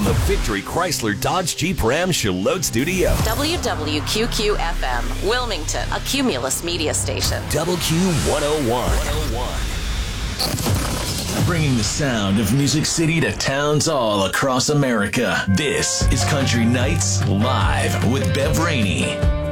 the Victory Chrysler Dodge Jeep Ram Charlotte Studio. WWQQ-FM, Wilmington, a Cumulus media station. WQ101. Bringing the sound of Music City to towns all across America. This is Country Nights Live with Bev Rainey.